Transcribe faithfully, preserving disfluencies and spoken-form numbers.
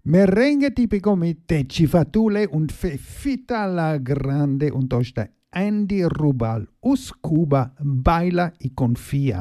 Merengue típico mit Chifatule und Fefita la Grande und durch der Andy Rubal, us Cuba, baila y confía.